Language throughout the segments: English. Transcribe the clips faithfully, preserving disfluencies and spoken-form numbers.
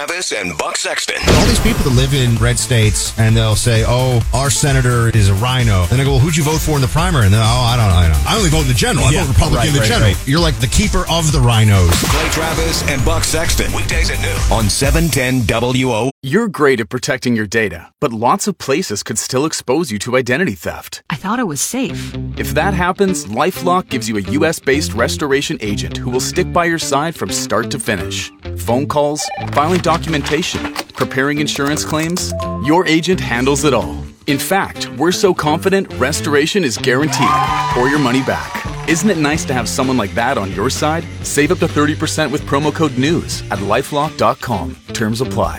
Travis and Buck Sexton. All these people that live in red states, and they'll say, oh, our senator is a rhino. And I go, well, who'd you vote for in the primary? And then, oh, I don't know. I, don't know. I only vote in the general. I yeah, vote Republican right, in the right, general. Right. You're like the keeper of the rhinos. Clay Travis and Buck Sexton. Weekdays at noon on seven ten W O. You're great at protecting your data, but lots of places could still expose you to identity theft. I thought it was safe. If that happens, LifeLock gives you a U S-based restoration agent who will stick by your side from start to finish. Phone calls, filing documentation, preparing insurance claims, your agent handles it all. In fact, we're so confident restoration is guaranteed or your money back. Isn't it nice to have someone like that on your side? Save up to thirty percent with promo code NEWS at lifelock dot com. Terms apply.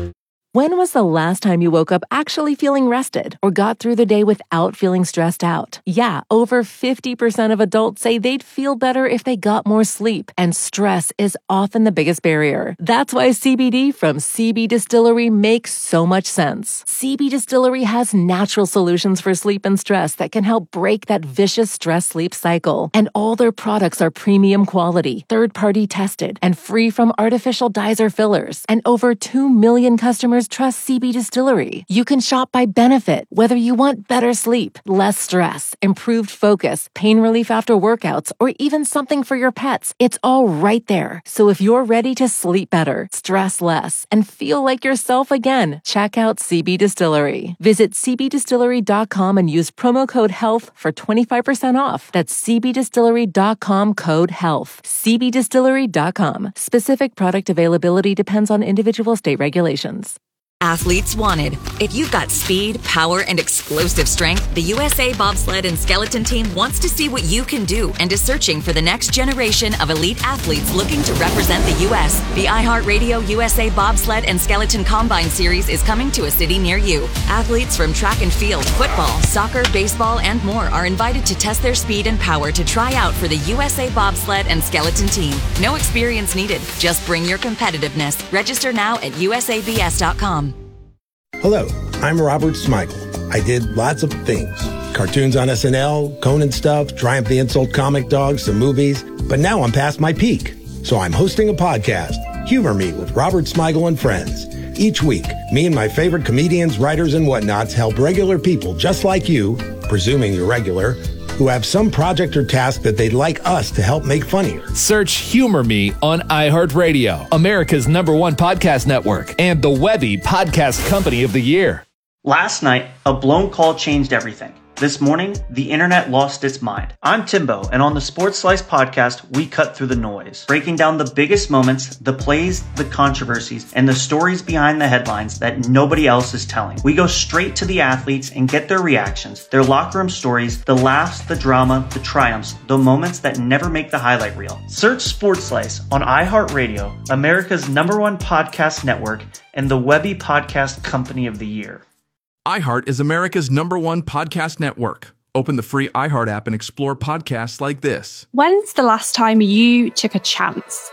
When was the last time you woke up actually feeling rested or got through the day without feeling stressed out? Yeah, over fifty percent of adults say they'd feel better if they got more sleep, and stress is often the biggest barrier. That's why C B D from C B Distillery makes so much sense. C B Distillery has natural solutions for sleep and stress that can help break that vicious stress-sleep cycle. And all their products are premium quality, third-party tested, and free from artificial dyes or fillers. And over two million customers trust C B Distillery. You can shop by benefit, whether you want better sleep, less stress, improved focus, pain relief after workouts, or even something for your pets. It's all right there. So if you're ready to sleep better, stress less, and feel like yourself again, check out C B Distillery. Visit c b distillery dot com and use promo code HEALTH for twenty-five percent off. That's c b distillery dot com code HEALTH. c b distillery dot com. Specific product availability depends on individual state regulations. Athletes wanted. If you've got speed, power, and explosive strength, the U S A Bobsled and Skeleton Team wants to see what you can do and is searching for the next generation of elite athletes looking to represent the U S The iHeartRadio U S A Bobsled and Skeleton Combine Series is coming to a city near you. Athletes from track and field, football, soccer, baseball, and more are invited to test their speed and power to try out for the U S A Bobsled and Skeleton Team. No experience needed. Just bring your competitiveness. Register now at u s a b s dot com. Hello, I'm Robert Smigel. I did lots of things. Cartoons on S N L, Conan stuff, Triumph the Insult comic dogs, some movies. But now I'm past my peak. So I'm hosting a podcast, Humor Me with Robert Smigel and Friends. Each week, me and my favorite comedians, writers, and whatnots help regular people just like you, presuming you're regular, who have some project or task that they'd like us to help make funnier. Search Humor Me on iHeartRadio, America's number one podcast network, and the Webby Podcast Company of the Year. Last night, a blown call changed everything. This morning, the internet lost its mind. I'm Timbo, and on the Sports Slice podcast, we cut through the noise, breaking down the biggest moments, the plays, the controversies, and the stories behind the headlines that nobody else is telling. We go straight to the athletes and get their reactions, their locker room stories, the laughs, the drama, the triumphs, the moments that never make the highlight reel. Search Sports Slice on iHeartRadio, America's number one podcast network, and the Webby Podcast Company of the Year. iHeart is America's number one podcast network. Open the free iHeart app and explore podcasts like this. When's the last time you took a chance?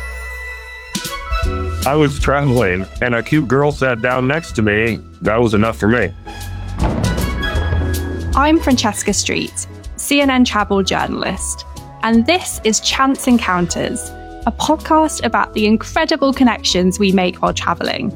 I was traveling and a cute girl sat down next to me. That was enough for me. I'm Francesca Street, C N N travel journalist, and this is Chance Encounters, a podcast about the incredible connections we make while traveling.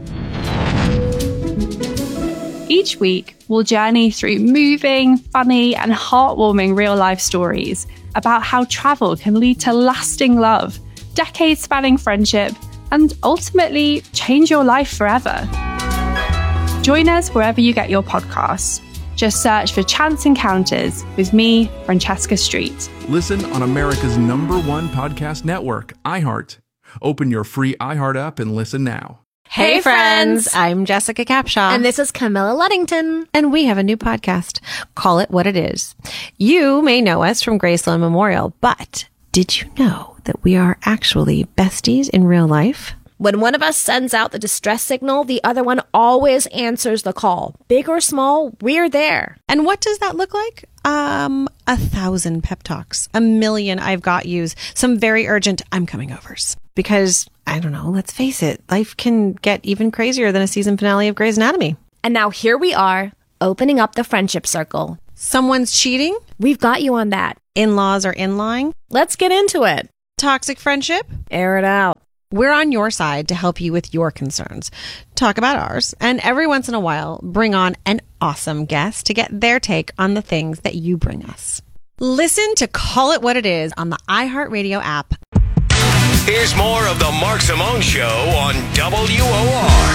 Each week, we'll journey through moving, funny, and heartwarming real-life stories about how travel can lead to lasting love, decades-spanning friendship, and ultimately change your life forever. Join us wherever you get your podcasts. Just search for Chance Encounters with me, Francesca Street. Listen on America's number one podcast network, iHeart. Open your free iHeart app and listen now. Hey, friends. I'm Jessica Capshaw. And this is Camilla Luddington. And we have a new podcast. Call It What It Is. You may know us from Graceland Memorial, but did you know that we are actually besties in real life? When one of us sends out the distress signal, the other one always answers the call. Big or small, we're there. And what does that look like? Um, a thousand pep talks, a million I've got yous, some very urgent I'm coming overs. Because, I don't know, let's face it, life can get even crazier than a season finale of Grey's Anatomy. And now here we are, opening up the friendship circle. Someone's cheating? We've got you on that. In-laws are in-lying? Let's get into it. Toxic friendship? Air it out. We're on your side to help you with your concerns, talk about ours, and every once in a while, bring on an awesome guest to get their take on the things that you bring us. Listen to Call It What It Is on the iHeartRadio app. Here's more of the Mark Simone Show on W O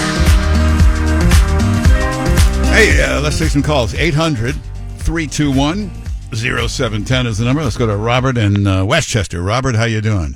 R. Hey, uh, let's take some calls. eight hundred, three two one, oh seven one oh is the number. Let's go to Robert in uh, Westchester. Robert, how you doing?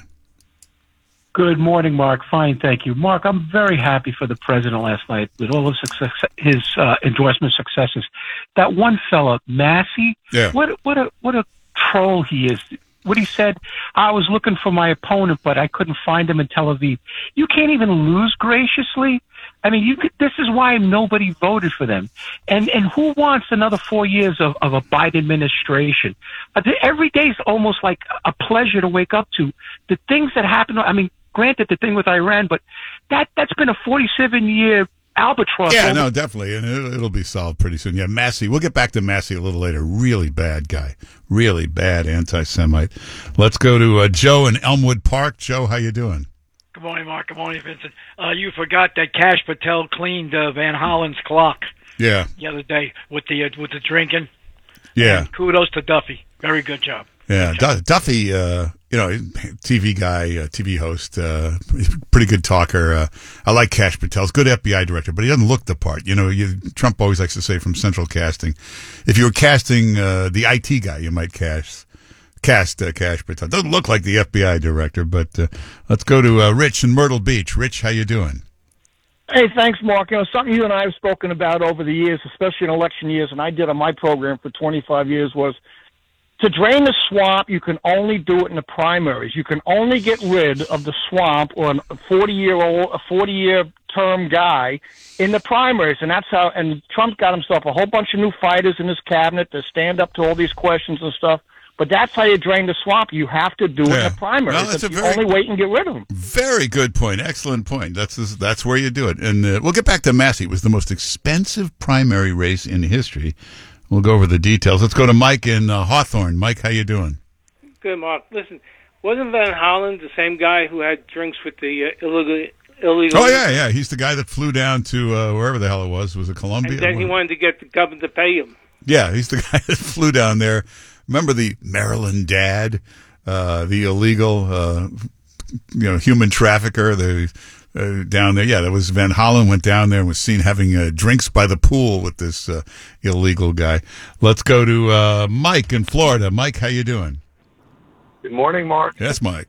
Good morning, Mark. Fine, thank you. Mark, I'm very happy for the president last night with all his, success, his uh, endorsement successes. That one fella, Massey, yeah. what, what, a, what a troll he is. What he said, I was looking for my opponent, but I couldn't find him in Tel Aviv. You can't even lose graciously. I mean, you could, this is why nobody voted for them. And and who wants another four years of, of a Biden administration? Uh, the, every day is almost like a pleasure to wake up to. The things that happen, I mean, granted, the thing with Iran, but that, that's been a forty-seven year albatross. Yeah, over- no, definitely. And it'll, it'll be solved pretty soon. Yeah, Massey. We'll get back to Massey a little later. Really bad guy. Really bad anti-Semite. Let's go to uh, Joe in Elmwood Park. Joe, how you doing? Good morning, Mark. Good morning, Vincent. Uh, you forgot that Cash Patel cleaned uh, Van Hollen's clock. Yeah. The other day with the uh, with the drinking. Yeah. And kudos to Duffy. Very good job. Yeah, Du- Duffy, uh, you know, T V guy, uh, T V host, uh, pretty good talker. Uh, I like Cash Patel. He's a good F B I director, but he doesn't look the part. You know, you, Trump always likes to say from Central Casting, if you were casting uh, the I T guy, you might cast cast uh, Cash Patel. Doesn't look like the F B I director, but uh, let's go to uh, Rich in Myrtle Beach. Rich, how you doing? Hey, thanks, Mark. You know, something you and I have spoken about over the years, especially in election years, and I did on my program for twenty-five years, was to drain the swamp, you can only do it in the primaries. You can only get rid of the swamp or a forty-year-old, a forty-year term guy in the primaries, and that's how. And Trump got himself a whole bunch of new fighters in his cabinet to stand up to all these questions and stuff. But that's how you drain the swamp. You have to do it Yeah. in the primaries. No, that's It's a the very- only way you can get rid of them. Very good point. Excellent point. That's that's where you do it. And uh, we'll get back to Massey. It was the most expensive primary race in history. We'll go over the details. Let's go to Mike in uh, Hawthorne. Mike, how you doing? Good, Mark. Listen, wasn't Van Hollen the same guy who had drinks with the uh, illegal illegal? Oh yeah, yeah. He's the guy that flew down to uh, wherever the hell it was. Was it Colombia? And then he wanted to get the government to pay him. Yeah, he's the guy that flew down there. Remember the Maryland dad, uh, the illegal, uh, you know, human trafficker, the uh, down there. Yeah, that was Van Hollen went down there and was seen having uh, drinks by the pool with this uh, illegal guy. Let's go to uh, Mike in Florida. Mike, how you doing? Good morning, Mark. Yes, Mike.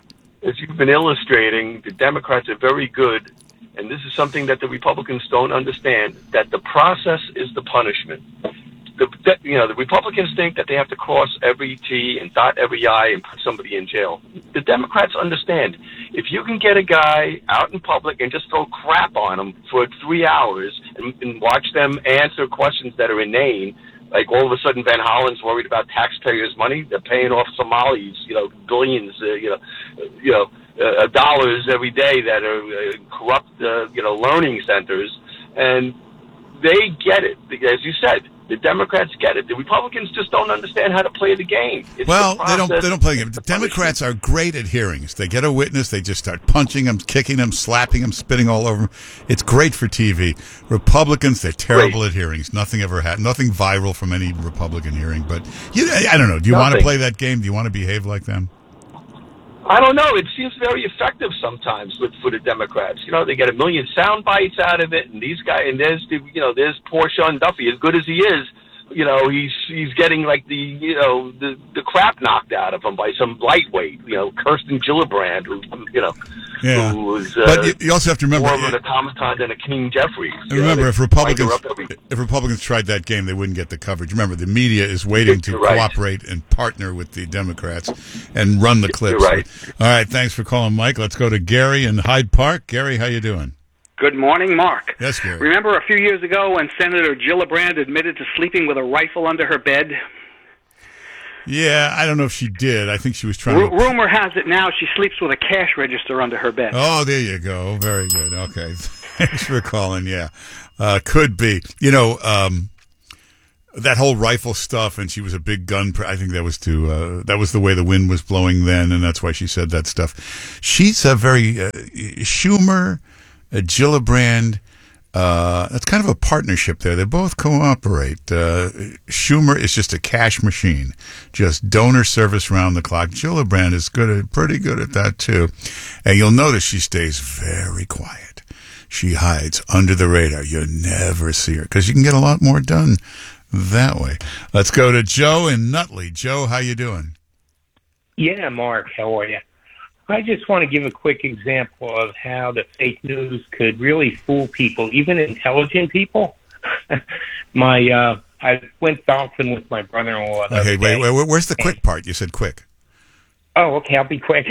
As you've been illustrating, the Democrats are very good, and this is something that the Republicans don't understand, that the process is the punishment. The, the, you know, the Republicans think that they have to cross every T and dot every I and put somebody in jail. The Democrats understand. If you can get a guy out in public and just throw crap on him for three hours and, and watch them answer questions that are inane, like all of a sudden Van Hollen's worried about taxpayers' money, they're paying off Somalis, you know, billions, uh, you know, you know, uh, dollars every day that are uh, corrupt, uh, you know, learning centers, and they get it, as you said. The Democrats get it. The Republicans just don't understand how to play the game. It's Well, the they don't. process. They don't play the game. The Democrats are great at hearings. They get a witness, they just start punching them, kicking them, slapping them, spitting all over them. It's great for T V. Republicans, they're terrible at hearings. Nothing ever had. Nothing viral from any Republican hearing. But you, I don't know. Do you want to Nothing. play that game? Do you want to behave like them? I don't know. It seems very effective sometimes with for the Democrats. You know, they get a million sound bites out of it, and these guys, and there's the, you know, there's poor Sean Duffy, as good as he is. You know, he's he's getting like the you know the the crap knocked out of him by some lightweight. You know, Kirsten Gillibrand, who you know, Yeah. who was uh, But you, you also have to remember. more of an automaton than a King Jeffries. And You know, remember, they if Republicans wind her up every- if Republicans tried that game, they wouldn't get the coverage. Remember, the media is waiting to You're right. cooperate and partner with the Democrats and run the clips. You're right. All right, thanks for calling, Mike. Let's go to Gary in Hyde Park. Gary, how you doing? Good morning, Mark. Yes, Gary. Remember a few years ago when Senator Gillibrand admitted to sleeping with a rifle under her bed? Yeah, I don't know if she did. I think she was trying R- to. rumor has it now she sleeps with a cash register under her bed. Oh, there you go. Very good. Okay. Thanks for calling. Yeah. Uh, could be. You know, um, that whole rifle stuff, and she was a big gun. Pr- I think that was to uh, that was the way the wind was blowing then, and that's why she said that stuff. She's a very uh, Schumer, uh, Gillibrand. Uh, that's kind of a partnership there. They both cooperate. Uh, Schumer is just a cash machine, just donor service round the clock. Gillibrand is good at, pretty good at that too, and you'll notice she stays very quiet. She hides under the radar. You never see her because you can get a lot more done that way. Let's go to Joe in Nutley. Joe, how you doing? Yeah, Mark, how are you? I just want to give a quick example of how the fake news could really fool people, even intelligent people. my, uh, I went golfing with my brother-in-law. the Okay, other wait, day. wait, wait, where's the quick part? You said quick. Oh, okay, I'll be quick.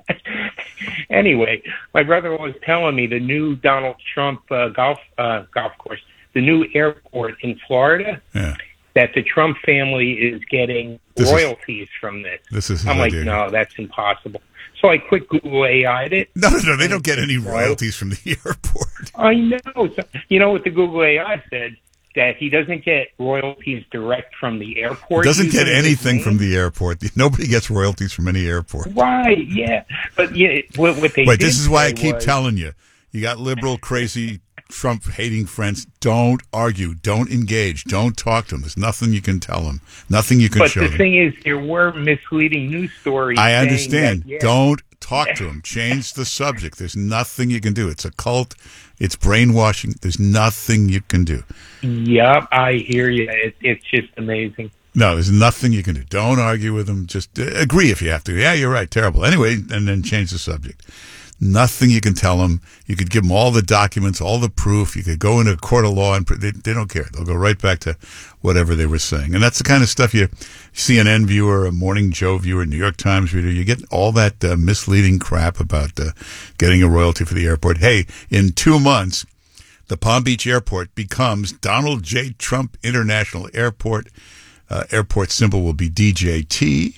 Anyway, my brother was telling me the new Donald Trump uh, golf uh, golf course, the new airport in Florida, yeah. that the Trump family is getting This royalties is, from this. This is his I'm like, idea. no, that's impossible. So I quick Google A I'd it. No, no, no, they don't get any royalties from the airport. I know. So, you know what the Google A I said? That he doesn't get royalties direct from the airport. Doesn't get using his anything name. from the airport. Nobody gets royalties from any airport. Right, yeah. But yeah, what, what they Wait, did this is why I say keep was- telling you. You got liberal, crazy, Trump-hating friends. Don't argue. Don't engage. Don't talk to them. There's nothing you can tell them. Nothing you can But show the them. thing is, there were misleading news stories. I saying understand. that, yeah. Don't talk to them. Change the subject. There's nothing you can do. It's a cult. It's brainwashing. There's nothing you can do. Yep, I hear you. It, it's just amazing. No, there's nothing you can do. Don't argue with them. Just uh, agree if you have to. Yeah, you're right. Terrible. Anyway, and then change the subject. Nothing you can tell them. You could give them all the documents, all the proof. You could go into a court of law, and they, they don't care. They'll go right back to whatever they were saying. And that's the kind of stuff you, C N N viewer, a Morning Joe viewer, New York Times reader, you get all that uh, misleading crap about uh, getting a royalty for the airport. Hey, in two months, the Palm Beach Airport becomes Donald J. Trump International Airport. Uh, airport symbol will be D J T.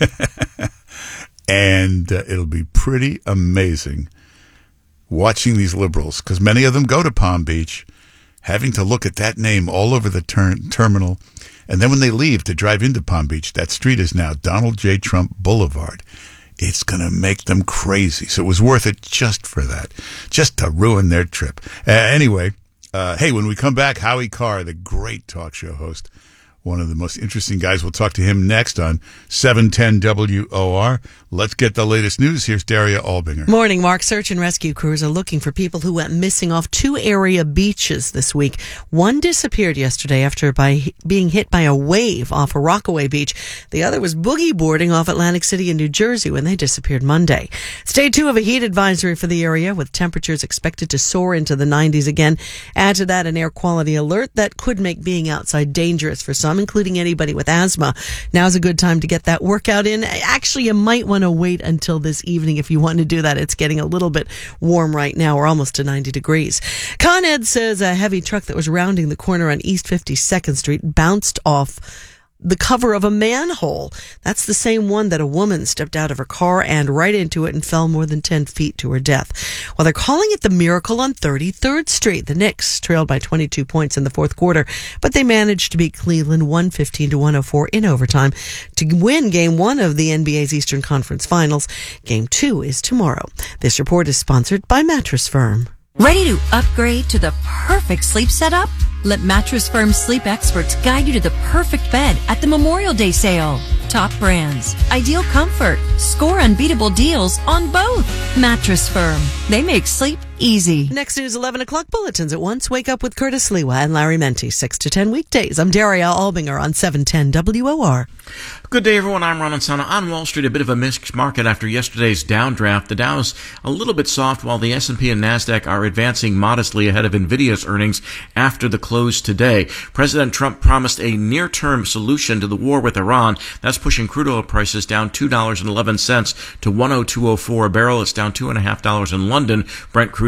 And uh, it'll be pretty amazing watching these liberals, because many of them go to Palm Beach, having to look at that name all over the ter- terminal. And then when they leave to drive into Palm Beach, that street is now Donald J. Trump Boulevard. It's going to make them crazy. So it was worth it just for that, just to ruin their trip. Uh, anyway, uh, hey, when we come back, Howie Carr, the great talk show host, one of the most interesting guys. We'll talk to him next on seven ten W O R. Let's get the latest news. Here's Daria Albinger. Morning, Mark. Search and rescue crews are looking for people who went missing off two area beaches this week. One disappeared yesterday after by being hit by a wave off a Rockaway beach. The other was boogie boarding off Atlantic City in New Jersey when they disappeared Monday. Stage two of a heat advisory for the area, with temperatures expected to soar into the nineties again. Add to that an air quality alert that could make being outside dangerous for some, including anybody with asthma. Now's a good time to get that workout in. Actually, you might want to wait until this evening if you want to do that. It's getting a little bit warm right now. We're almost to ninety degrees. Con Ed says a heavy truck that was rounding the corner on East fifty-second Street bounced off the cover of a manhole. That's the same one that a woman stepped out of her car and right into it and fell more than ten feet to her death. Well, they're calling it the Miracle on thirty-third Street. The Knicks trailed by twenty-two points in the fourth quarter, but they managed to beat Cleveland one fifteen to one oh four in overtime to win game one of the N B A's Eastern Conference Finals. Game two is tomorrow. This report is sponsored by Mattress Firm. Ready to upgrade to the perfect sleep setup? Let Mattress Firm sleep experts guide you to the perfect bed at the Memorial Day sale. Top brands, ideal comfort, score unbeatable deals on both. Mattress Firm. They make sleep easy. Next news, eleven o'clock bulletins at once. Wake up with Curtis Lewa and Larry Menti, six to ten weekdays. I'm Daria Albinger on seven ten W O R. Good day, everyone. I'm Ron Insana. On Wall Street, a bit of a mixed market after yesterday's downdraft. The Dow's a little bit soft, while the S and P and NASDAQ are advancing modestly ahead of NVIDIA's earnings after the close today. President Trump promised a near-term solution to the war with Iran. That's pushing crude oil prices down two dollars and eleven cents to one oh two oh four a barrel. It's down two point five dollars in London. Brent crude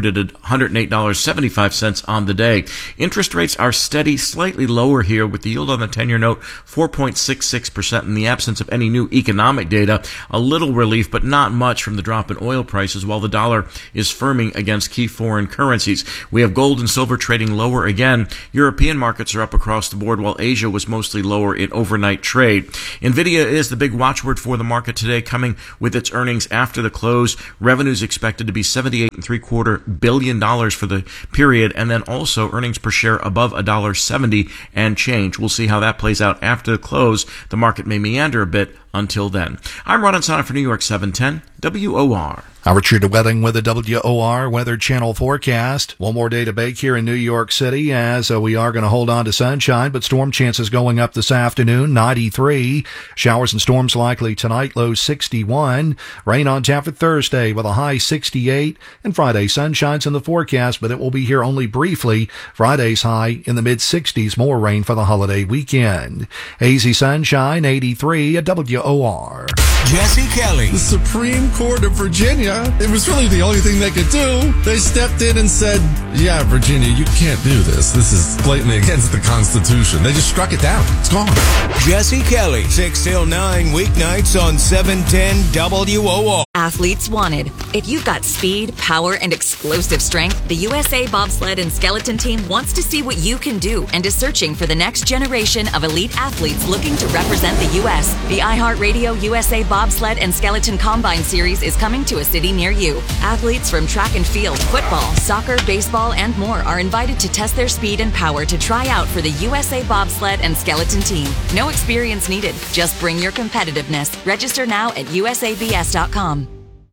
crude at one hundred eight dollars and seventy-five cents on the day. Interest rates are steady, slightly lower here, with the yield on the ten-year note four point six six percent in the absence of any new economic data. A little relief, but not much from the drop in oil prices, while the dollar is firming against key foreign currencies. We have gold and silver trading lower again. European markets are up across the board, while Asia was mostly lower in overnight trade. Nvidia is the big watchword for the market today, coming with its earnings after the close. Revenues expected to be seventy-eight and three quarter billion dollars for the period, and then also earnings per share above a dollar seventy and change. We'll see how that plays out after the close. The market may meander a bit until then. I'm Ron Insana for New York seven ten W O R. Howard Schroeder Wedding with a W O R Weather Channel forecast. One more day to bake here in New York City, as uh, we are going to hold on to sunshine, but storm chances going up this afternoon, ninety-three. Showers and storms likely tonight, low sixty-one. Rain on tap for Thursday with a high sixty-eight. And Friday, sunshine's in the forecast, but it will be here only briefly. Friday's high in the mid-sixties. More rain for the holiday weekend. Hazy sunshine, eighty-three at W O R. Jesse Kelly. The Supreme Court of Virginia, it was really the only thing they could do. They stepped in and said, yeah, Virginia, you can't do this. This is blatantly against the Constitution. They just struck it down. It's gone. Jesse Kelly, six till nine weeknights on seven ten W O R. Athletes wanted. If you've got speed, power, and explosive strength, the U S A Bobsled and Skeleton Team wants to see what you can do and is searching for the next generation of elite athletes looking to represent the U S. The iHeartRadio U S A Bobsled and Skeleton Combine Series is coming to a city near you. Athletes from track and field, football, soccer, baseball, and more are invited to test their speed and power to try out for the U S A Bobsled and Skeleton Team. No experience needed. Just bring your competitiveness. Register now at U S A B S dot com.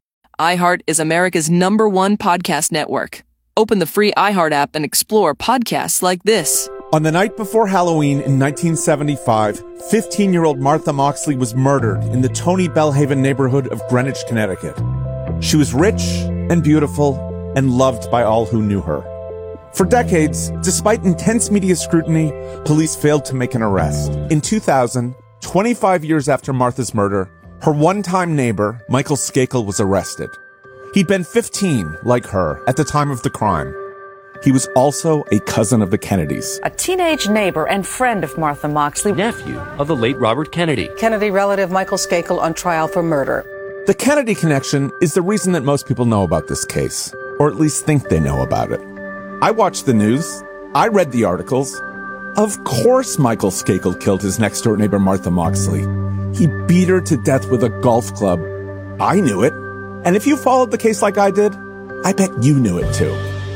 iHeart is America's number one podcast network. Open the free iHeart app and explore podcasts like this. On the night before Halloween in nineteen seventy-five, fifteen-year-old Martha Moxley was murdered in the Tony Bellhaven neighborhood of Greenwich, Connecticut. She was rich and beautiful and loved by all who knew her. For decades, despite intense media scrutiny, police failed to make an arrest. In two thousand, twenty-five years after Martha's murder, her one-time neighbor, Michael Skakel, was arrested. He'd been fifteen, like her, at the time of the crime. He was also a cousin of the Kennedys. A teenage neighbor and friend of Martha Moxley. Nephew of the late Robert Kennedy. Kennedy relative Michael Skakel on trial for murder. The Kennedy connection is the reason that most people know about this case, or at least think they know about it. I watched the news. I read the articles. Of course Michael Skakel killed his next-door neighbor Martha Moxley. He beat her to death with a golf club. I knew it. And if you followed the case like I did, I bet you knew it too.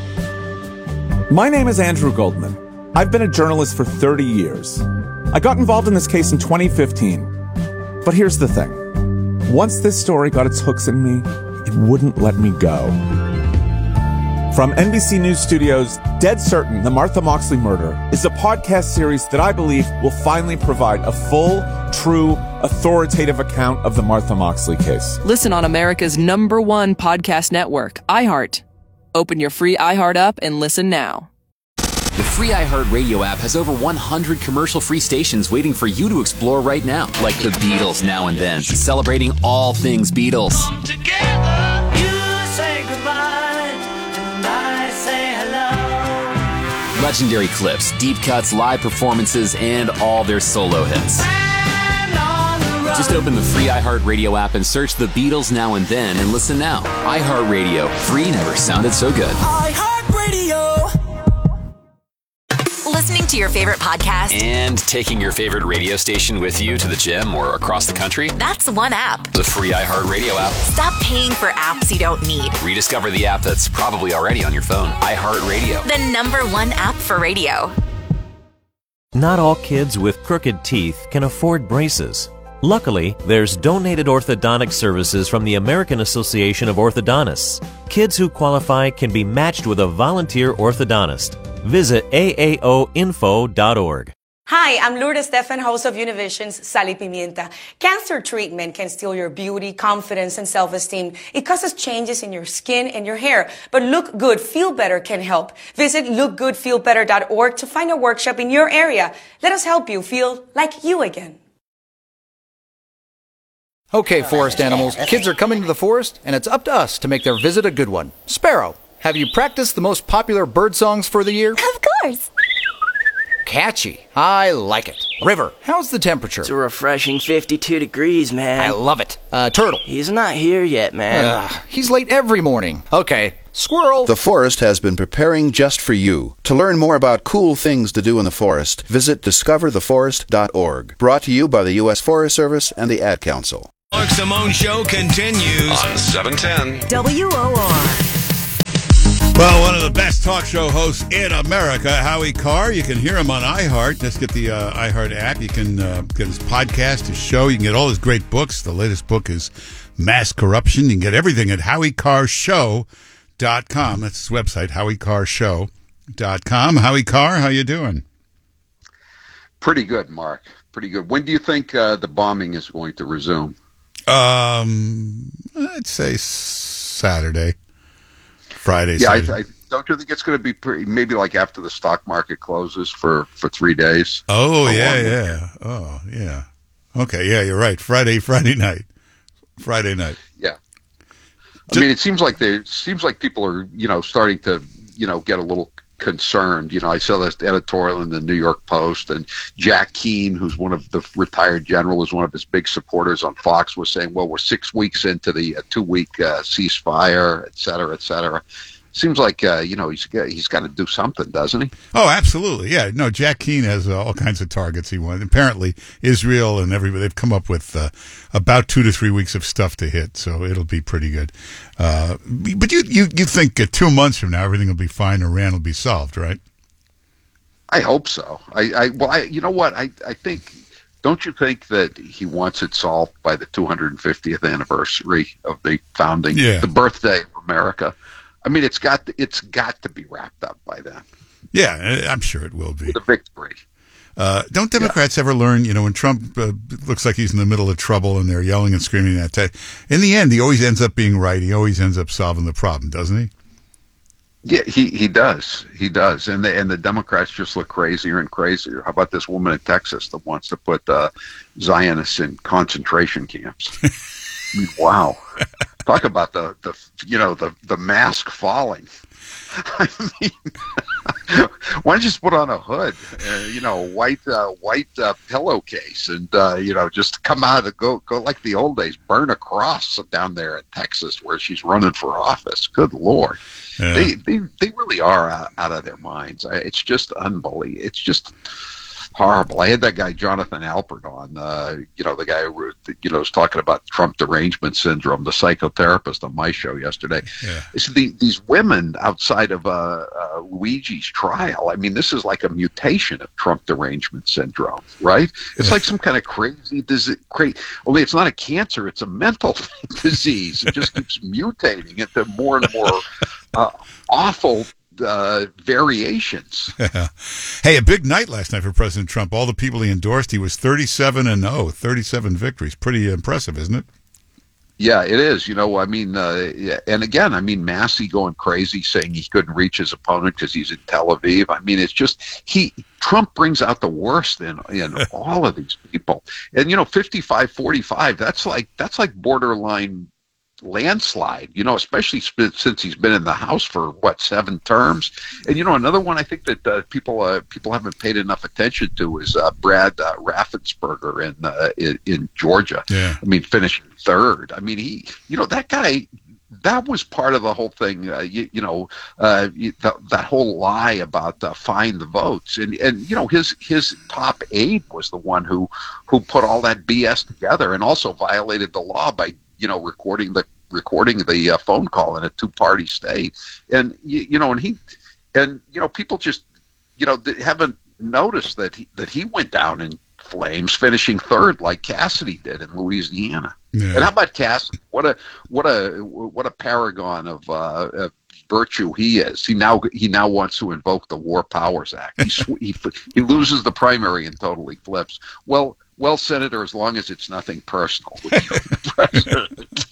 My name is Andrew Goldman. I've been a journalist for thirty years. I got involved in this case in twenty fifteen. But here's the thing. Once this story got its hooks in me, it wouldn't let me go. From N B C News Studios, Dead Certain, The Martha Moxley Murder is a podcast series that I believe will finally provide a full, true, authoritative account of the Martha Moxley case. Listen on America's number one podcast network, iHeart. Open your free iHeart app and listen now. The free iHeartRadio app has over one hundred commercial-free stations waiting for you to explore right now, like the Beatles Now and Then, celebrating all things Beatles. Come together, you say goodbye, and I say hello. Legendary clips, deep cuts, live performances, and all their solo hits. Just open the free iHeartRadio app and search the Beatles Now and Then and listen now. iHeartRadio. Free never sounded so good. iHeartRadio. Listening to your favorite podcast And taking your favorite radio station with you to the gym or across the country? That's one app. The free iHeartRadio app. Stop paying for apps you don't need. Rediscover the app that's probably already on your phone. iHeartRadio. The number one app for radio. Not all kids with crooked teeth can afford braces. Luckily, there's donated orthodontic services from the American Association of Orthodontists. Kids who qualify can be matched with a volunteer orthodontist. Visit A A O info dot org. Hi, I'm Lourdes Stefan, host of Univision's Sal y Pimienta. Cancer treatment can steal your beauty, confidence, and self-esteem. It causes changes in your skin and your hair. But Look Good, Feel Better can help. Visit look good feel better dot org to find a workshop in your area. Let us help you feel like you again. Okay, forest animals, kids are coming to the forest, and it's up to us to make their visit a good one. Sparrow, have you practiced the most popular bird songs for the year? Of course. Catchy. I like it. River, how's the temperature? It's a refreshing fifty-two degrees, man. I love it. Uh, Turtle. He's not here yet, man. Ugh, he's late every morning. Okay. Squirrel. The forest has been preparing just for you. To learn more about cool things to do in the forest, visit discover the forest dot org. Brought to you by the U S Forest Service and the Ad Council. Mark Simone Show continues on seven ten W O R. Well, one of the best talk show hosts in America, Howie Carr. You can hear him on iHeart. Just get the uh, iHeart app. You can uh, get his podcast, his show. You can get all his great books. The latest book is Mass Corruption. You can get everything at howie carr show dot com. That's his website, howie carr show dot com. Howie Carr, how you doing? Pretty good, Mark. Pretty good. When do you think uh, the bombing is going to resume? Um, I'd say Saturday. Friday. Yeah, I, I, don't you think it's going to be pretty, maybe like after the stock market closes for, for three days? Oh, yeah, yeah. Oh, yeah. Okay, yeah, you're right. Friday, Friday night. Friday night. Yeah. I mean, it seems like they it seems like people are, you know, starting to, you know, get a little concerned. You know, I saw this editorial in the New York Post, and Jack Keane, who's one of the retired general, is one of his big supporters on Fox, was saying, well, we're six weeks into the uh, two-week uh, ceasefire, et cetera, et cetera. Seems like, uh, you know, he's got, he's got to do something, doesn't he? Oh, absolutely. Yeah. No, Jack Keane has uh, all kinds of targets he wants. Apparently, Israel and everybody, they've come up with uh, about two to three weeks of stuff to hit, so it'll be pretty good. Uh, but you, you, you think uh, two months from now, everything will be fine, Iran will be solved, right? I hope so. I, I well, I, you know what? I, I think, don't you think that he wants it solved by the two hundred fiftieth anniversary of the founding, yeah. the birthday of America? I mean, it's got to, it's got to be wrapped up by then. Yeah, I'm sure it will be. The victory. Uh, don't Democrats yeah. ever learn, you know, when Trump uh, looks like he's in the middle of trouble and they're yelling and screaming at that, in the end, he always ends up being right. He always ends up solving the problem, doesn't he? Yeah, he, he does. He does. And the, and the Democrats just look crazier and crazier. How about this woman in Texas that wants to put uh, Zionists in concentration camps? I mean, wow. Talk about the, the you know, the, the mask falling. I mean, why don't you just put on a hood, uh, you know, white uh, white uh, pillowcase, and uh, you know, just come out and go go like the old days, burn a cross down there in Texas where she's running for office. Good Lord, yeah. they, they they really are out, out of their minds. It's just unbelievable. It's just horrible. I had that guy Jonathan Alpert on, uh, you know, the guy who, you know, was talking about Trump derangement syndrome, the psychotherapist on my show yesterday. Yeah. So the, these women outside of uh, uh, Luigi's trial, I mean, this is like a mutation of Trump derangement syndrome, right? It's yeah. like some kind of crazy disease. Crazy, only it's not a cancer; it's a mental disease. It just keeps mutating into more and more uh, awful Uh, variations. Hey, a big night last night for President Trump. All the people he endorsed, he was thirty-seven and oh, thirty-seven victories. Pretty impressive, isn't it? Yeah, it is. You know, I mean, uh, yeah. and again, I mean, Massey going crazy saying he couldn't reach his opponent because he's in Tel Aviv. I mean, it's just he Trump brings out the worst in in all of these people. And you know, fifty-five forty-five. That's like that's like borderline landslide, you know, especially sp- since he's been in the House for what seven terms. And you know, another one I think that uh, people uh, people haven't paid enough attention to is uh, Brad uh, Raffensperger in, uh, in in Georgia. Yeah. I mean, finishing third. I mean, he, you know, that guy. That was part of the whole thing, uh, you, you know, uh, that, that whole lie about uh, find the votes, and and you know his his top aide was the one who who put all that B S together, and also violated the law by you know recording the recording the uh, phone call in a two party state, and you, you know, and he and you know people just you know haven't noticed that he, that he went down in flames, finishing third like Cassidy did in Louisiana. Yeah. And how about Cassidy? What a what a what a paragon of, uh, of virtue he is. He now he now wants to invoke the War Powers Act. He sw- he, he loses the primary and totally flips. Well, well, Senator, as long as it's nothing personal with the president.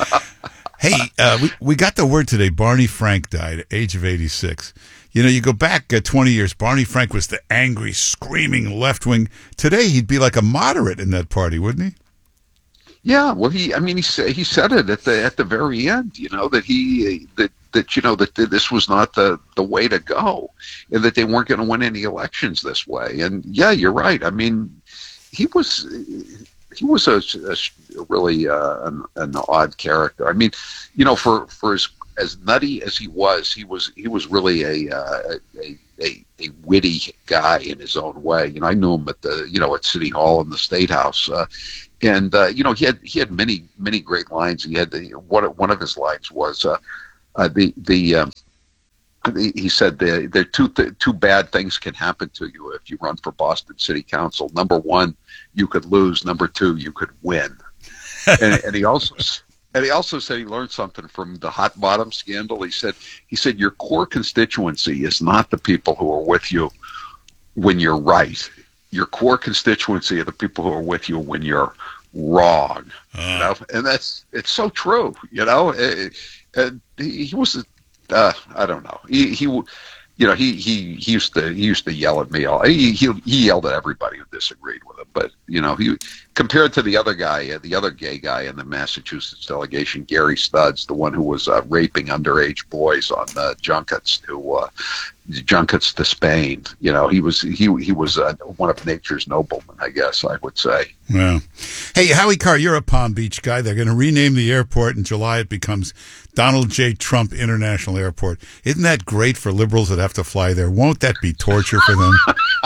Hey, uh, we we got the word today. Barney Frank died at age of eighty-six. You know, you go back uh, twenty years, Barney Frank was the angry, screaming left wing. Today, he'd be like a moderate in that party, wouldn't he? Yeah, well, he, I mean, he said, he said it at the at the very end, you know, that he that that you know that this was not the the way to go, and that they weren't going to win any elections this way. And yeah, you're right. I mean, he was he was a, a really uh, an, an odd character. I mean, you know, for for as as nutty as he was, he was he was really a uh, a, a a witty guy in his own way. You know, I knew him at the you know at City Hall and the State House. Uh, And uh, you know he had he had many many great lines. He had the, one one of his lines was uh, uh, the the, um, the he said the, there two th- two bad things can happen to you if you run for Boston City Council. Number one, you could lose. Number two, you could win. and, and he also and he also said he learned something from the hot bottom scandal. He said he said your core constituency is not the people who are with you when you're right. Your core constituency are the people who are with you when you're wrong, uh. you know, and that's it's so true, you know. And he, he was, uh, I don't know, he, he, you know, he, he, he used to he used to yell at me all. He, he he yelled at everybody who disagreed with him, but you know, he compared to the other guy, the other gay guy in the Massachusetts delegation, Gary Studs, the one who was uh, raping underage boys on uh, junkets to. Uh, junkets to Spain. You know, he was he he was uh, one of nature's noblemen, I guess I would say. Yeah. Hey, Howie Carr, you're a Palm Beach guy. They're going to rename the airport in July. It becomes Donald J. Trump International Airport. Isn't that great for liberals that have to fly there? Won't that be torture for them?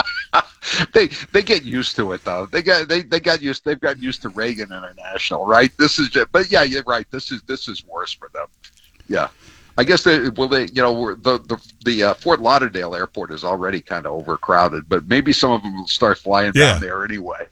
they they get used to it though. They got they, they got used they've got used to Reagan International, right? This is just, but yeah, you're right. This is this is worse for them. Yeah. I guess they well they you know the the the uh, Fort Lauderdale airport is already kind of overcrowded, but maybe some of them will start flying yeah. down there anyway.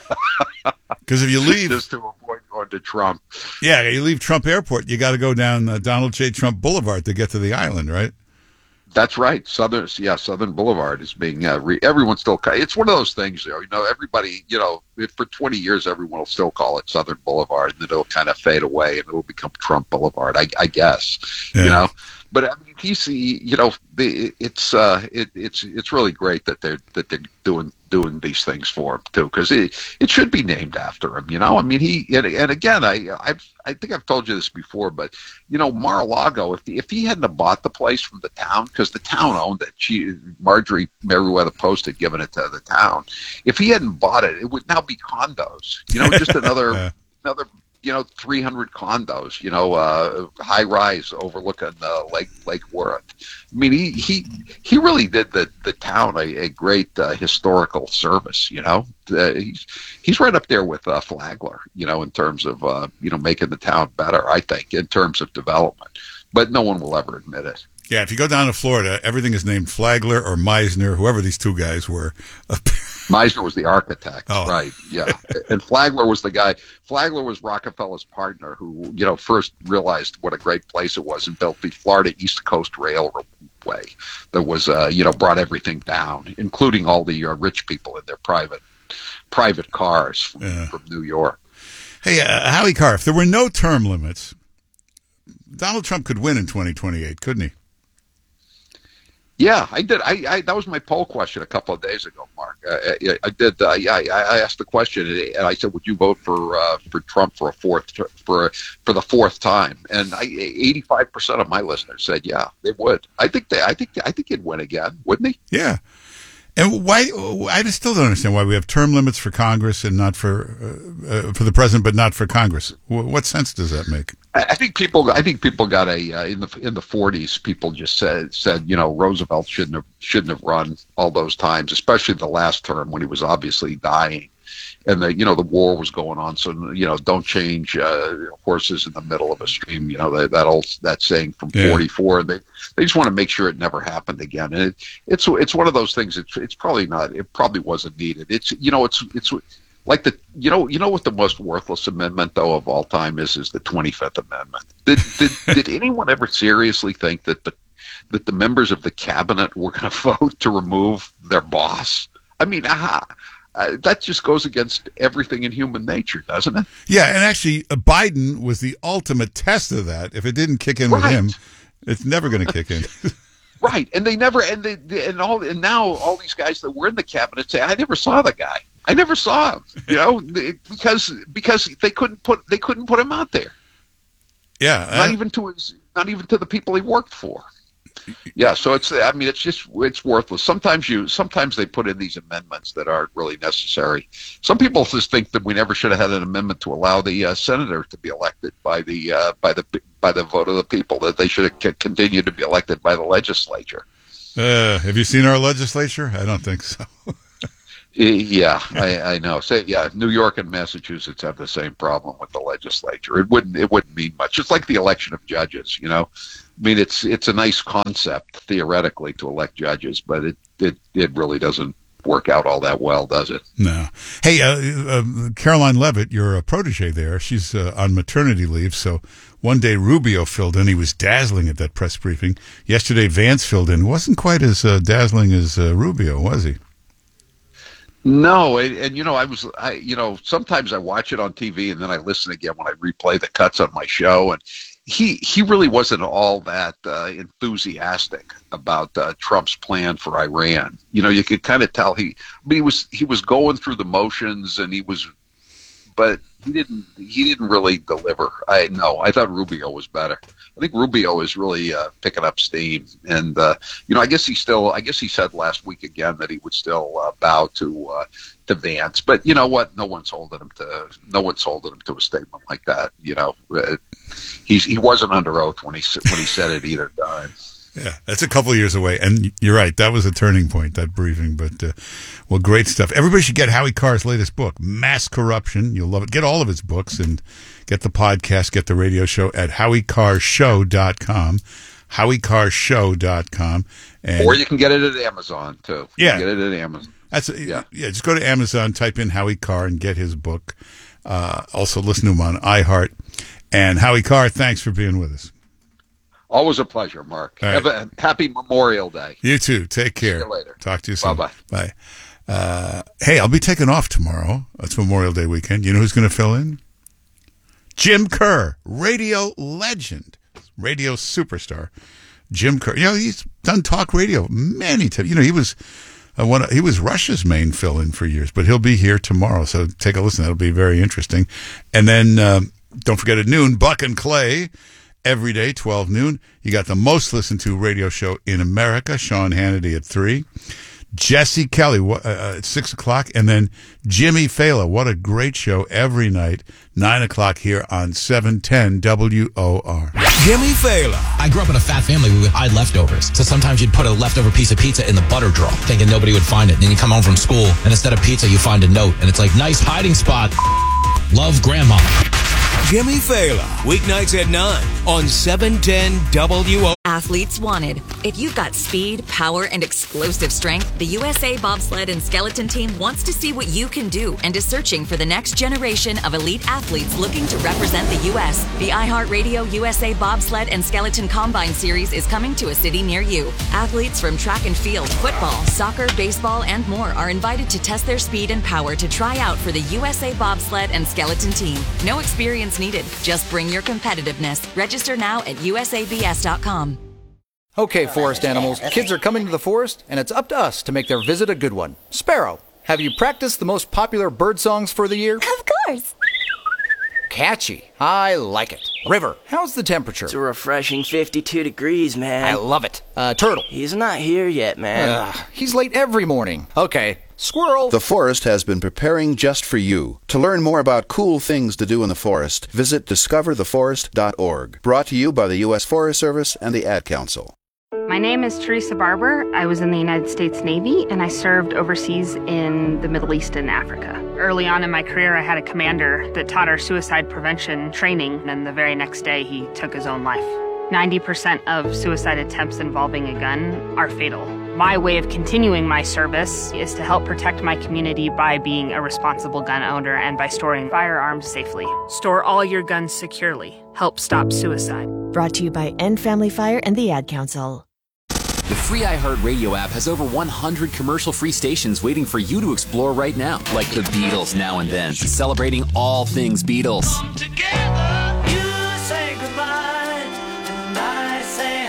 Because if you leave just to avoid going to Trump, yeah, you leave Trump Airport, you got to go down uh, Donald J. Trump Boulevard to get to the island, right? That's right. Southern, yeah, Southern Boulevard is being uh, re- everyone still. It's one of those things, you know. You know, everybody, you know, for twenty years, everyone will still call it Southern Boulevard, and then it'll kind of fade away, and it'll become Trump Boulevard, I, I guess. Yeah. You know, but I mean, he's, you know, the, it's uh, it, it's it's really great that they're that they're doing doing these things for him too, because it it should be named after him. You know, I mean, he and, and again, I I've, I think I've told you this before, but you know, Mar-a-Lago, if the, if he hadn't have bought the place from the town, because the town owned it, she Marjorie Meriwether Post had given it to the town. If he hadn't bought it, it would now be condos. You know, just another yeah. another. You know, three hundred condos, you know, uh, high rise overlooking uh, Lake Lake Worth. I mean, he he, he really did the, the town a, a great uh, historical service, you know. Uh, he's he's right up there with uh, Flagler, you know, in terms of, uh, you know, making the town better, I think, in terms of development. But no one will ever admit it. Yeah, if you go down to Florida, everything is named Flagler or Meisner, whoever these two guys were. Meisner was the architect, oh. right? Yeah, and Flagler was the guy. Flagler was Rockefeller's partner, who you know first realized what a great place it was and built the Florida East Coast Railway. That was, uh, you know, brought everything down, including all the uh, rich people in their private private cars from, yeah. from New York. Hey, uh, Howie Carr, if there were no term limits, Donald Trump could win in twenty twenty-eight, couldn't he? Yeah, I did. I, I that was my poll question a couple of days ago, Mark. I, I, I did. Uh, yeah, I, I asked the question, and I said, "Would you vote for uh, for Trump for a fourth for for the fourth time?" And I, eighty-five percent of my listeners said, "Yeah, they would." I think they. I think. I think he'd win again, wouldn't he? Yeah. And why? I still don't understand why we have term limits for Congress and not for uh, uh, for the president, but not for Congress. What sense does that make? I think people. I think people got a uh, in the in the forties. People just said said you know Roosevelt shouldn't have shouldn't have run all those times, especially the last term when he was obviously dying, and the you know the war was going on. So you know don't change uh, horses in the middle of a stream. You know that that old that saying from yeah. forty-four. They they just want to make sure it never happened again. And it, it's it's one of those things. It's it's probably not. It probably wasn't needed. It's you know it's it's. Like the, you know, you know what the most worthless amendment though of all time is? Is the twenty-fifth Amendment. Did did, did anyone ever seriously think that the that the members of the cabinet were going to vote to remove their boss? I mean, aha, uh, that just goes against everything in human nature, doesn't it? Yeah, and actually, uh, Biden was the ultimate test of that. If it didn't kick in right. with him, it's never going to kick in. Right, and they never, and they, they, and all, and now all these guys that were in the cabinet say, "I never saw the guy. I never saw him." You know, because because they couldn't put they couldn't put him out there. Yeah, not I, even to his not even to the people he worked for. Yeah, so it's, I mean, it's just, it's worthless. Sometimes you, sometimes they put in these amendments that aren't really necessary. Some people just think that we never should have had an amendment to allow the uh, senator to be elected by the, uh, by the, by the vote of the people, that they should have continued to be elected by the legislature. Uh, have you seen our legislature? I don't think so. Yeah, I, I know. Say, yeah, New York and Massachusetts have the same problem with the legislature. It wouldn't, it wouldn't mean much. It's like the election of judges, you know. I mean, it's it's a nice concept theoretically to elect judges, but it it, it really doesn't work out all that well, does it? No. Hey, uh, uh, Caroline Levitt, you're a protege there. She's uh, on maternity leave, so one day Rubio filled in. He was dazzling at that press briefing. Yesterday, Vance filled in. Wasn't quite as uh, dazzling as uh, Rubio, was he? No, and, and you know, I was, I you know, sometimes I watch it on T V and then I listen again when I replay the cuts on my show, and he he really wasn't all that uh, enthusiastic about uh, Trump's plan for Iran. You know, you could kind of tell he, I mean, he was he was going through the motions, and he was, but he didn't he didn't really deliver. I no, I thought Rubio was better. I think Rubio is really uh, picking up steam, and uh, you know, I guess he still, I guess he said last week again that he would still uh, bow to uh, to Vance, but you know what? No one's holding him to no one's holding him to a statement like that. You know, uh, he's he wasn't under oath when he when he said it either time. Yeah, that's a couple of years away, and you're right. That was a turning point, that briefing. But uh, well, great stuff. Everybody should get Howie Carr's latest book, Mass Corruption. You'll love it. Get all of his books and get the podcast, get the radio show at howie carr show dot com, howie carr show dot com, and or you can get it at Amazon too. You Yeah, can get it at Amazon. That's a, yeah. yeah. Just go to Amazon, type in Howie Carr, and get his book. Uh, also, listen to him on iHeart. And Howie Carr, thanks for being with us. Always a pleasure, Mark. All right. Have a happy Memorial Day. You too. Take care. See you later. Talk to you soon. Bye-bye. Bye. Uh, hey, I'll be taking off tomorrow. It's Memorial Day weekend. You know who's going to fill in? Jim Kerr, radio legend, radio superstar. Jim Kerr. You know, he's done talk radio many times. You know, he was uh, one. Of, he was Rush's main fill-in for years, but he'll be here tomorrow. So take a listen. That'll be very interesting. And then um, don't forget at noon, Buck and Clay. Every day, twelve noon. You got the most listened to radio show in America, Sean Hannity at three. Jesse Kelly uh, at six o'clock. And then Jimmy Fallon. What a great show every night, nine o'clock here on seven ten W O R. Jimmy Fallon. I grew up in a fat family. We would hide leftovers. So sometimes you'd put a leftover piece of pizza in the butter drawer, thinking nobody would find it. And then you come home from school, and instead of pizza, you find a note. And it's like, nice hiding spot. Love, Grandma. Jimmy Fallon, weeknights at nine on seven ten W O. Athletes wanted. If you've got speed, power, and explosive strength, the U S A Bobsled and Skeleton Team wants to see what you can do and is searching for the next generation of elite athletes looking to represent the U S. The iHeartRadio U S A Bobsled and Skeleton Combine Series is coming to a city near you. Athletes from track and field, football, soccer, baseball, and more are invited to test their speed and power to try out for the U S A Bobsled and Skeleton Team. No experience needed. Just bring your competitiveness. Register now at U S A B S dot com. Okay, forest animals, kids are coming to the forest, and it's up to us to make their visit a good one. Sparrow, have you practiced the most popular bird songs for the year? Of course. Catchy. I like it. River, how's the temperature? It's a refreshing fifty-two degrees, man. I love it. Uh, Turtle. He's not here yet, man. Uh, he's late every morning. Okay. Squirrel. The forest has been preparing just for you. To learn more about cool things to do in the forest, visit discover the forest dot org. Brought to you by the U S Forest Service and the Ad Council. My name is Teresa Barber. I was in the United States Navy, and I served overseas in the Middle East and Africa. Early on in my career, I had a commander that taught our suicide prevention training, and the very next day, he took his own life. ninety percent of suicide attempts involving a gun are fatal. My way of continuing my service is to help protect my community by being a responsible gun owner and by storing firearms safely. Store all your guns securely. Help stop suicide. Brought to you by End Family Fire and the Ad Council. The free iHeartRadio app has over one hundred commercial-free stations waiting for you to explore right now. Like the Beatles Now and Then, celebrating all things Beatles. Come together, you say goodbye, and I say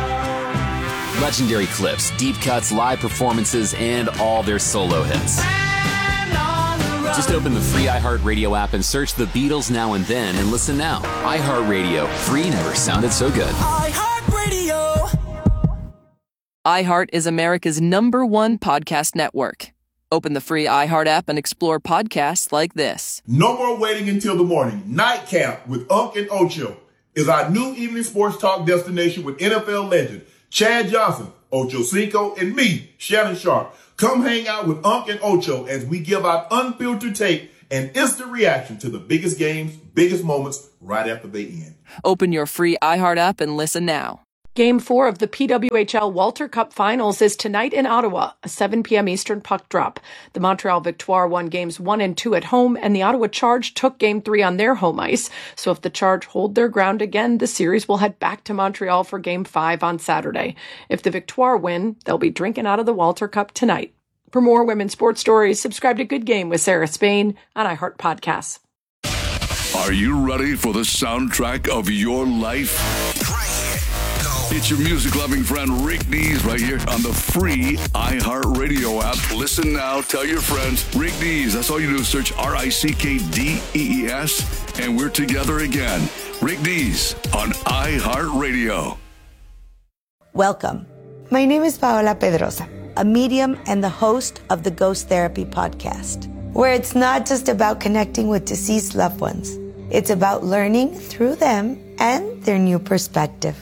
hello. Legendary clips, deep cuts, live performances, and all their solo hits. And on the Just open the free iHeartRadio app and search The Beatles Now and Then and listen now. iHeartRadio. Free never sounded so good. iHeartRadio. iHeart is America's number one podcast network. Open the free iHeart app and explore podcasts like this. No more waiting until the morning. Nightcap with Unc and Ocho is our new evening sports talk destination with N F L legend Chad Johnson, Ocho Cinco, and me, Shannon Sharp. Come hang out with Unc and Ocho as we give out unfiltered take and instant reaction to the biggest games, biggest moments right after they end. Open your free iHeart app and listen now. Game four of the P W H L Walter Cup Finals is tonight in Ottawa, a seven p.m. Eastern puck drop. The Montreal Victoire won games one and two at home, and the Ottawa Charge took game three on their home ice. So if the Charge hold their ground again, the series will head back to Montreal for game five on Saturday. If the Victoire win, they'll be drinking out of the Walter Cup tonight. For more women's sports stories, subscribe to Good Game with Sarah Spain on iHeart Podcasts. Are you ready for the soundtrack of your life? It's your music-loving friend Rick Dees right here on the free iHeartRadio app. Listen now. Tell your friends. Rick Dees. That's all you do is search R I C K D E E S, and we're together again. Rick Dees on iHeartRadio. Welcome. My name is Paola Pedrosa, a medium and the host of the Ghost Therapy podcast, where it's not just about connecting with deceased loved ones. It's about learning through them and their new perspective.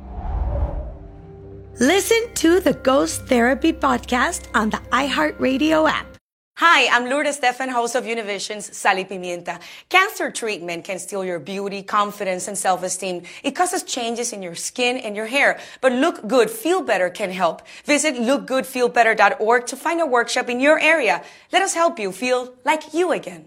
Listen to the Ghost Therapy podcast on the iHeartRadio app. Hi, I'm Lourdes Stefan, host of Univision's Sal y Pimienta. Cancer treatment can steal your beauty, confidence, and self-esteem. It causes changes in your skin and your hair. But Look Good, Feel Better can help. Visit look good feel better dot org to find a workshop in your area. Let us help you feel like you again.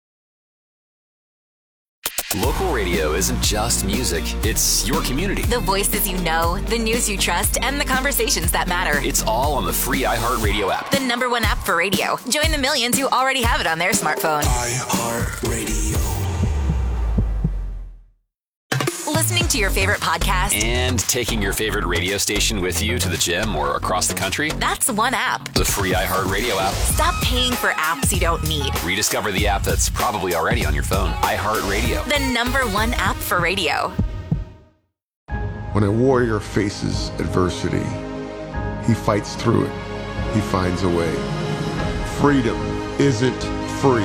Local radio isn't just music, it's your community. The voices you know, the news you trust, and the conversations that matter. It's all on the free iHeartRadio app. The number one app for radio. Join the millions who already have it on their smartphone. iHeartRadio. Listening to your favorite podcast and taking your favorite radio station with you to the gym or across the country. That's one app. The free iHeartRadio app. Stop paying for apps you don't need. Rediscover the app that's probably already on your phone. iHeartRadio. The number one app for radio. When a warrior faces adversity, he fights through it. He finds a way. Freedom isn't free.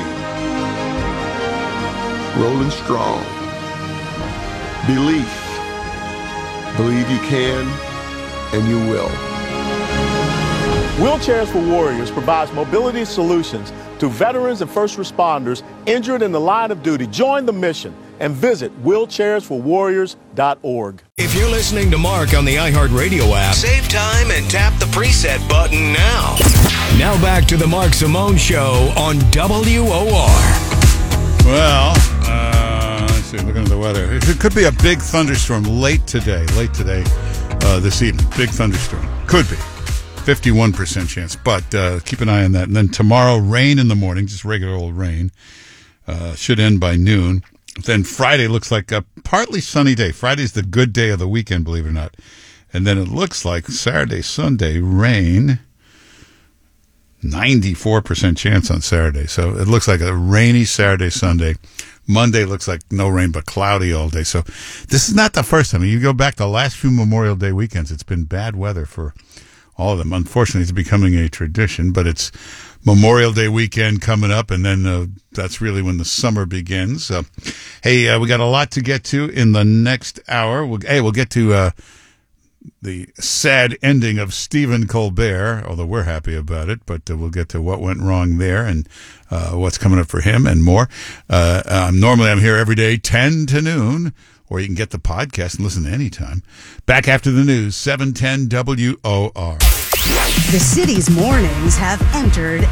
Rolling strong. Belief. Believe you can, and you will. Wheelchairs for Warriors provides mobility solutions to veterans and first responders injured in the line of duty. Join the mission and visit wheelchairs for warriors dot org. If you're listening to Mark on the iHeartRadio app, save time and tap the preset button now. Now back to the Mark Simone Show on W O R. Well, uh, let's see, looking at the weather. It could be a big thunderstorm late today, late today, uh, this evening. Big thunderstorm. Could be. fifty-one percent chance, but uh, keep an eye on that. And then tomorrow, rain in the morning, just regular old rain. Uh, should end by noon. Then Friday looks like a partly sunny day. Friday's the good day of the weekend, believe it or not. And then it looks like Saturday, Sunday, rain. ninety-four percent chance on Saturday. So it looks like a rainy Saturday, Sunday. Monday looks like no rain, but cloudy all day. So this is not the first time. You go back the last few Memorial Day weekends, it's been bad weather for all of them. Unfortunately, it's becoming a tradition, but it's Memorial Day weekend coming up, and then uh, that's really when the summer begins. Uh, hey, uh, we got a lot to get to in the next hour. We'll, hey, we'll get to uh, the sad ending of Stephen Colbert, although we're happy about it, but uh, we'll get to what went wrong there and uh, what's coming up for him and more. Uh, um, normally, I'm here every day, ten to noon. Or you can get the podcast and listen anytime. Back after the news, seven ten W O R. The city's mornings have entered